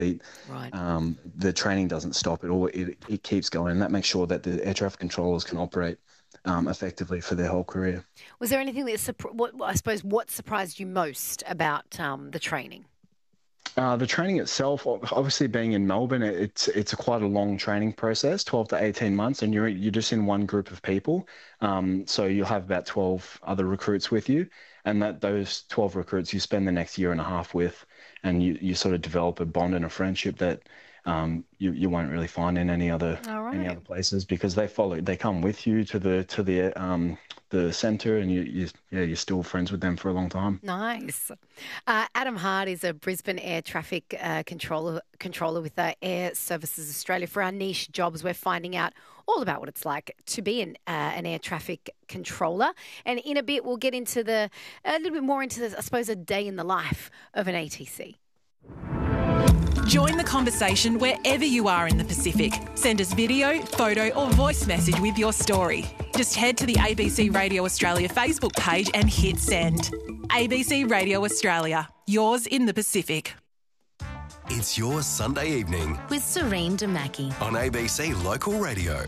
Right. The training doesn't stop. It keeps going. And that makes sure that the air traffic controllers can operate effectively for their whole career. Was there anything that what surprised you most about the training? The training itself, obviously being in Melbourne, it's quite a long training process, 12 to 18 months, and you're just in one group of people. So you'll have about 12 other recruits with you, and those 12 recruits you spend the next year and a half with, and you sort of develop a bond and a friendship that you won't really find in any other All right. places, because they come with you to the centre, and you're still friends with them for a long time. Nice. Adam Hart is a Brisbane air traffic controller with Air Services Australia. For our niche jobs, we're finding out all about what it's like to be an air traffic controller. And in a bit, we'll get into a little bit more into, I suppose, a day in the life of an ATC. Join the conversation wherever you are in the Pacific. Send us video, photo or voice message with your story. Just head to the ABC Radio Australia Facebook page and hit send. ABC Radio Australia, yours in the Pacific. It's your Sunday evening with Serene Damaki on ABC Local Radio.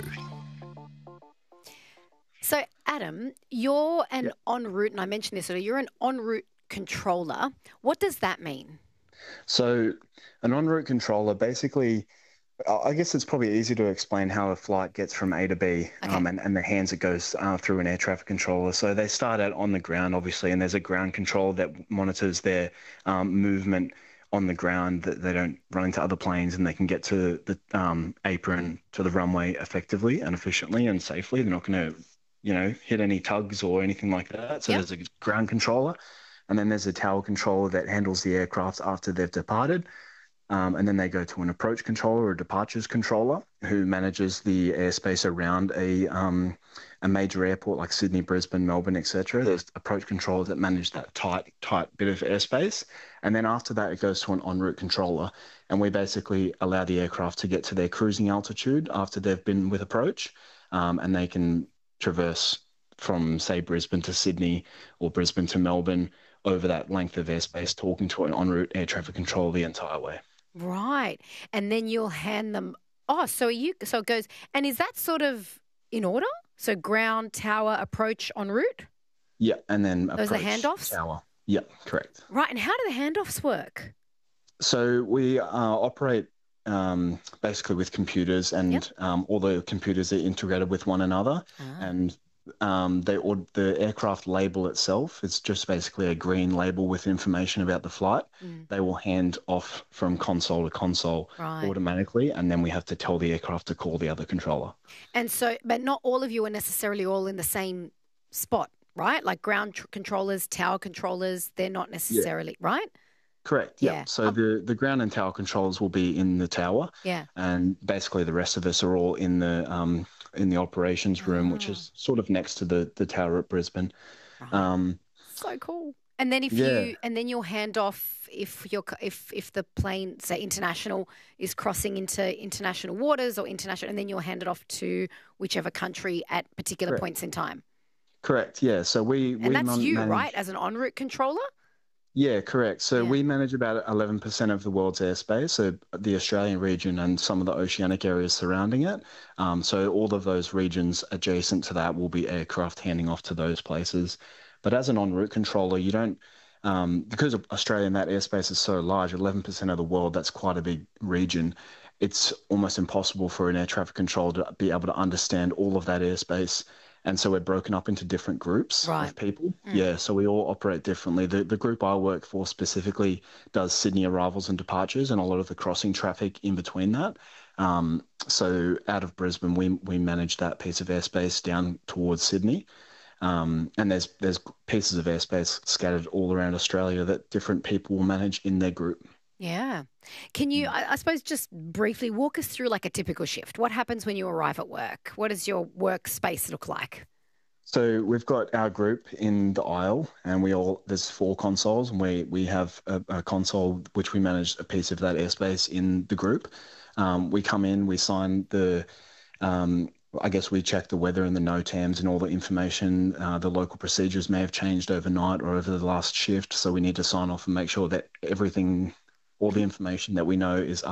So, Adam, you're an en route, and I mentioned this earlier, you're an en route controller. What does that mean? So an en route controller, basically, I guess it's probably easy to explain how a flight gets from A to B, and the hands it goes through an air traffic controller. So they start out on the ground, obviously, and there's a ground controller that monitors their movement on the ground, that they don't run into other planes, and they can get to the apron, to the runway effectively and efficiently and safely. They're not going to, hit any tugs or anything like that. So There's a ground controller. And then there's a tower controller that handles the aircraft after they've departed. And then they go to an approach controller or departures controller, who manages the airspace around a major airport like Sydney, Brisbane, Melbourne, etc. There's approach controllers that manage that tight bit of airspace. And then after that, it goes to an en route controller. And we basically allow the aircraft to get to their cruising altitude after they've been with approach. And they can traverse from, say, Brisbane to Sydney or Brisbane to Melbourne over that length of airspace, talking to an en route air traffic controller the entire way. Right. And then you'll hand them, so it goes, and is that sort of in order? So ground, tower, approach, en route? Yeah, and then those approach, are handoffs? Tower. Yeah, correct. Right, and how do the handoffs work? So we operate basically with computers, and all the computers are integrated with one another, and the aircraft label itself is just basically a green label with information about the flight. They will hand off from console to console automatically, and then we have to tell the aircraft to call the other controller. And so, but not all of you are necessarily all in the same spot, right? Like ground controllers, tower controllers, they're not necessarily, right? Correct. Yeah. So the ground and tower controllers will be in the tower. Yeah. And basically the rest of us are all in the operations room, which is sort of next to the tower at Brisbane. So cool. And then then you'll hand off if the plane, say international, is crossing into international waters or international, and then you'll hand it off to whichever country at particular points in time. Correct. Yeah. So and that's you, right, as an en route controller? Yeah, correct. So we manage about 11% of the world's airspace, so the Australian region and some of the oceanic areas surrounding it. So all of those regions adjacent to that will be aircraft handing off to those places. But as an en route controller, you don't, because Australia and that airspace is so large, 11% of the world, that's quite a big region. It's almost impossible for an air traffic controller to be able to understand all of that airspace. And so we're broken up into different groups of people. Yeah, so we all operate differently. The group I work for specifically does Sydney arrivals and departures and a lot of the crossing traffic in between that. So out of Brisbane, we manage that piece of airspace down towards Sydney. And there's pieces of airspace scattered all around Australia that different people will manage in their group. Yeah. Can you, I suppose, just briefly walk us through like a typical shift? What happens when you arrive at work? What does your workspace look like? So we've got our group in the aisle, and there's 4 consoles, and we have a console which we manage a piece of that airspace in the group. We come in, we sign I guess we check the weather and the NOTAMs and all the information. The local procedures may have changed overnight or over the last shift, so we need to sign off and make sure that all the information that we know is